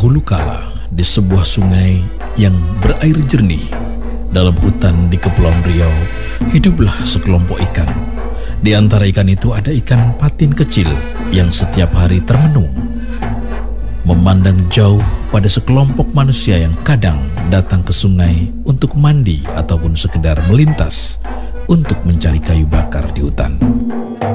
Dahulu kala, di sebuah sungai yang berair jernih dalam hutan di Kepulauan Riau, hiduplah sekelompok ikan. Di antara ikan itu ada ikan patin kecil yang setiap hari termenung, memandang jauh pada sekelompok manusia yang kadang datang ke sungai untuk mandi ataupun sekedar melintas untuk mencari kayu bakar di hutan.